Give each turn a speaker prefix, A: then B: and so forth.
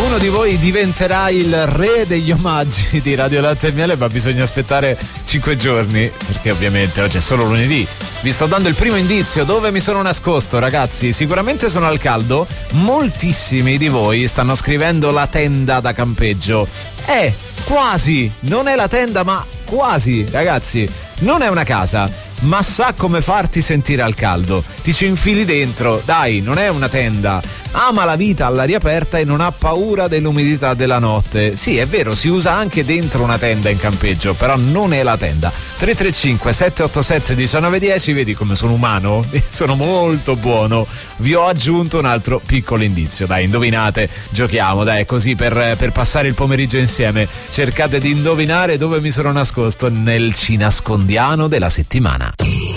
A: qualcuno di voi diventerà il re degli omaggi di Radio Latte e Miele, ma bisogna aspettare 5 giorni, perché ovviamente oggi è solo lunedì. Vi sto dando il primo indizio dove mi sono nascosto, ragazzi. Sicuramente sono al caldo. Moltissimi di voi stanno scrivendo la tenda da campeggio. Quasi, non è la tenda, ma quasi, ragazzi. Non è una casa, ma sa come farti sentire al caldo. Ti ci infili dentro, dai, non è una tenda. Ama la vita all'aria aperta e non ha paura dell'umidità della notte. Sì, è vero, si usa anche dentro una tenda in campeggio, però non è la tenda. 335 787 1910, vedi come sono umano? Sono molto buono. Vi ho aggiunto un altro piccolo indizio. Dai, indovinate, giochiamo, dai, così per passare il pomeriggio insieme. Cercate di indovinare dove mi sono nascosto nel cinascondiano della settimana.